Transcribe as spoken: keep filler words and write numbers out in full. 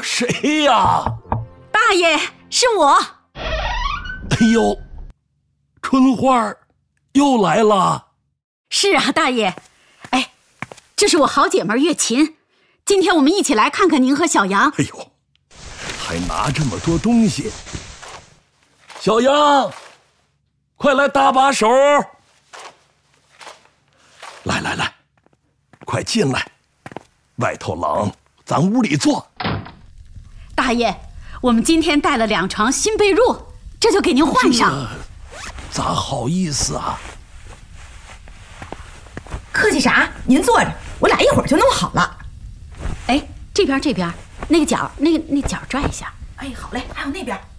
谁呀？ 大爷，是我。 哎呦，春花又来了。 是啊，大爷。哎，这是我好姐妹月琴，今天我们一起来看看您和小杨。 哎呦，还拿这么多东西。小杨，快来搭把手。来来来，快进来，外头冷，咱屋里坐。 大爷，我们今天带了两床新被褥，这就给您换上。 咋好意思啊？ 客气啥？您坐着，我俩一会儿就弄好了。 哎，这边这边，那个角，那个那角拽一下。 哎，好嘞，还有那边。